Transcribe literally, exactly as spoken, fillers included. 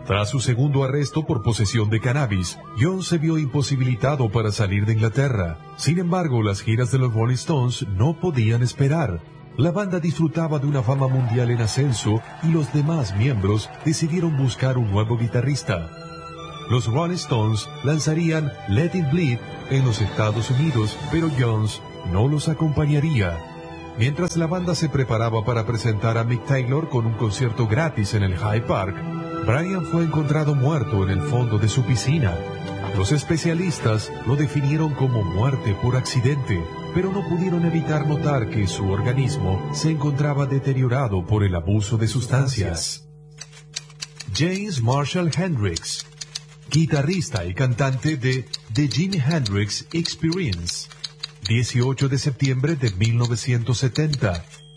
Tras su segundo arresto por posesión de cannabis, Jones se vio imposibilitado para salir de Inglaterra. Sin embargo, las giras de los Rolling Stones no podían esperar. La banda disfrutaba de una fama mundial en ascenso y los demás miembros decidieron buscar un nuevo guitarrista. Los Rolling Stones lanzarían Let It Bleed en los Estados Unidos, pero Jones no los acompañaría. Mientras la banda se preparaba para presentar a Mick Taylor con un concierto gratis en el Hyde Park, Brian fue encontrado muerto en el fondo de su piscina. Los especialistas lo definieron como muerte por accidente, pero no pudieron evitar notar que su organismo se encontraba deteriorado por el abuso de sustancias. James Marshall Hendrix, guitarrista y cantante de The Jimi Hendrix Experience, dieciocho de septiembre de mil novecientos setenta.